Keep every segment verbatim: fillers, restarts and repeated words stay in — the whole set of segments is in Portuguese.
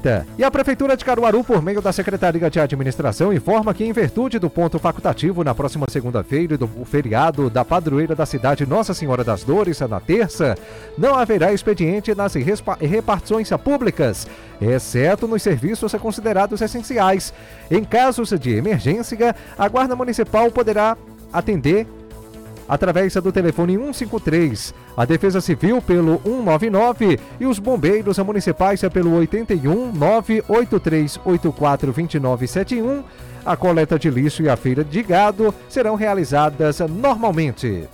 data. E a Prefeitura de Caruaru, por meio da Secretaria de Administração, informa que, em virtude do ponto facultativo, na próxima segunda-feira, do feriado da padroeira da cidade Nossa Senhora das Dores, na terça, não haverá expediente nas repartições públicas, exceto nos serviços considerados essenciais. Em casos de emergência, a Guarda Municipal poderá atender através do telefone cento e cinquenta e três, a Defesa Civil pelo cento e noventa e nove e os bombeiros municipais pelo oito um nove oito três oito quatro dois nove sete um. A coleta de lixo e a feira de gado serão realizadas normalmente.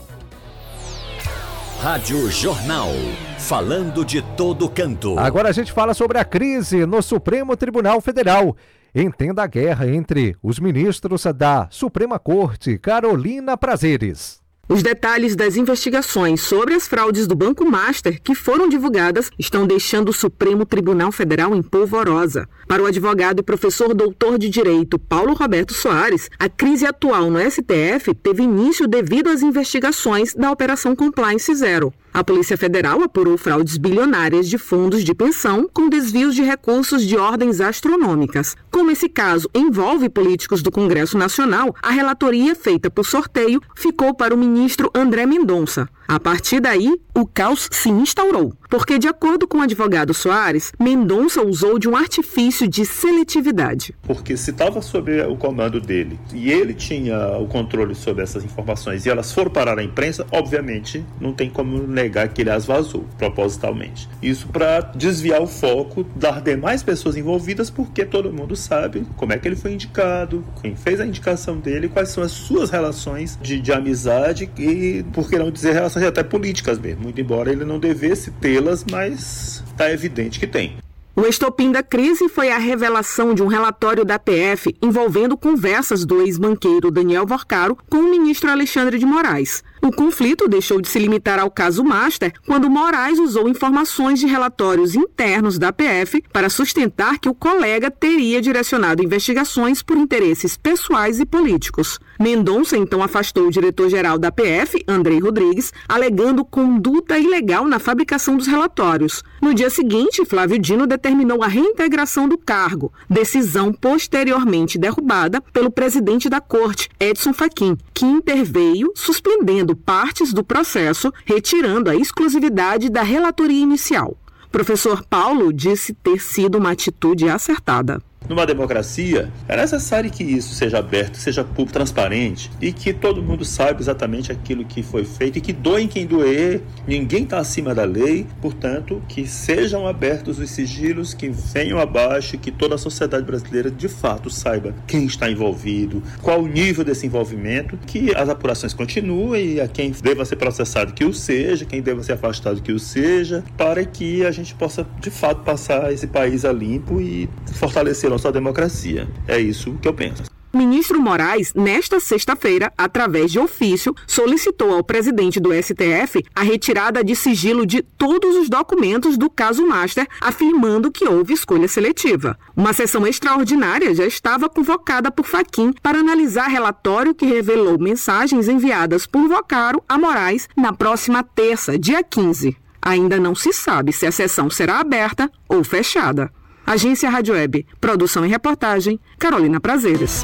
Rádio Jornal, falando de todo canto. Agora a gente fala sobre a crise no Supremo Tribunal Federal. Entenda a guerra entre os ministros da Suprema Corte, Carolina Prazeres. Os detalhes das investigações sobre as fraudes do Banco Master que foram divulgadas estão deixando o Supremo Tribunal Federal em polvorosa. Para o advogado e professor doutor de Direito Paulo Roberto Soares, a crise atual no S T F teve início devido às investigações da Operação Compliance Zero. A Polícia Federal apurou fraudes bilionárias de fundos de pensão com desvios de recursos de ordens astronômicas. Como esse caso envolve políticos do Congresso Nacional, a relatoria feita por sorteio ficou para o ministro André Mendonça. A partir daí, o caos se instaurou, porque, de acordo com o advogado Soares, Mendonça usou de um artifício de seletividade. Porque se estava sob o comando dele e ele tinha o controle sobre essas informações e elas foram parar na imprensa, obviamente não tem como negar que ele as vazou propositalmente. Isso para desviar o foco das demais pessoas envolvidas, porque todo mundo sabe como é que ele foi indicado, quem fez a indicação dele, quais são as suas relações de, de amizade e, por que não dizer, relações até políticas mesmo, muito embora ele não devesse tê-las, mas está evidente que tem. O estopim da crise foi a revelação de um relatório da P F envolvendo conversas do ex-banqueiro Daniel Vorcaro com o ministro Alexandre de Moraes. O conflito deixou de se limitar ao caso Master quando Moraes usou informações de relatórios internos da P F para sustentar que o colega teria direcionado investigações por interesses pessoais e políticos. Mendonça então afastou o diretor-geral da P F, Andrei Rodrigues, alegando conduta ilegal na fabricação dos relatórios. No dia seguinte, Flávio Dino determinou a reintegração do cargo, decisão posteriormente derrubada pelo presidente da corte, Edson Fachin, que interveio suspendendo partes do processo, retirando a exclusividade da relatoria inicial. Professor Paulo disse ter sido uma atitude acertada. Numa democracia, é necessário que isso seja aberto, seja público, transparente e que todo mundo saiba exatamente aquilo que foi feito e que doe quem doer, ninguém está acima da lei, portanto, que sejam abertos os sigilos, que venham abaixo, que toda a sociedade brasileira de fato saiba quem está envolvido, qual o nível desse envolvimento, que as apurações continuem e a quem deva ser processado que o seja, quem deva ser afastado que o seja, para que a gente possa de fato passar esse país a limpo e fortalecer nossa democracia. É isso que eu penso. O ministro Moraes, nesta sexta-feira, através de ofício, solicitou ao presidente do S T F a retirada de sigilo de todos os documentos do caso Master, afirmando que houve escolha seletiva. Uma sessão extraordinária já estava convocada por Fachin para analisar relatório que revelou mensagens enviadas por Vorcaro a Moraes na próxima terça, dia quinze. Ainda não se sabe se a sessão será aberta ou fechada. Agência Rádio Web, produção e reportagem, Carolina Prazeres.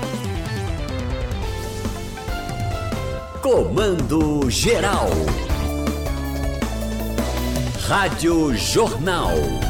Comando Geral. Rádio Jornal.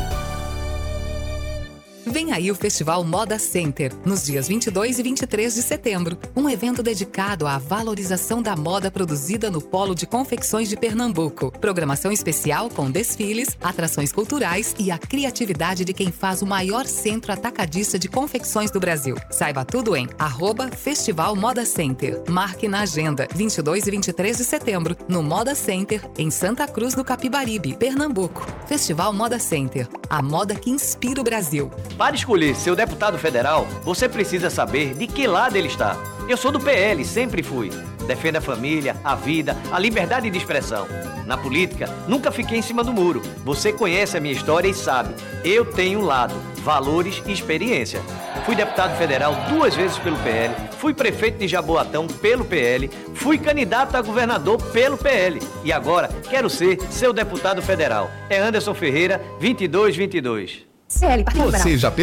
Vem aí o Festival Moda Center, nos dias vinte e dois e vinte e três de setembro. Um evento dedicado à valorização da moda produzida no Polo de Confecções de Pernambuco. Programação especial com desfiles, atrações culturais e a criatividade de quem faz o maior centro atacadista de confecções do Brasil. Saiba tudo em arroba Festival Moda Center. Marque na agenda, vinte e dois e vinte e três de setembro, no Moda Center, em Santa Cruz do Capibaribe, Pernambuco. Festival Moda Center, a moda que inspira o Brasil. Para escolher seu deputado federal, você precisa saber de que lado ele está. Eu sou do P L, sempre fui. Defendo a família, a vida, a liberdade de expressão. Na política, nunca fiquei em cima do muro. Você conhece a minha história e sabe. Eu tenho um lado, valores e experiência. Fui deputado federal duas vezes pelo P L, fui prefeito de Jaboatão pelo P L, fui candidato a governador pelo P L e agora quero ser seu deputado federal. É Anderson Ferreira, vinte e dois vinte e dois. Você já